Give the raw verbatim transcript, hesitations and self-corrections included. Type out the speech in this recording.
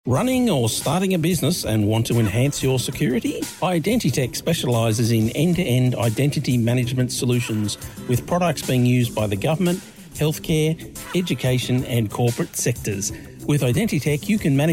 Running or starting a business and want to enhance your security? Identitech specialises in end-to-end identity management solutions with products being used by the government, healthcare, education and corporate sectors. With Identitech, you can manage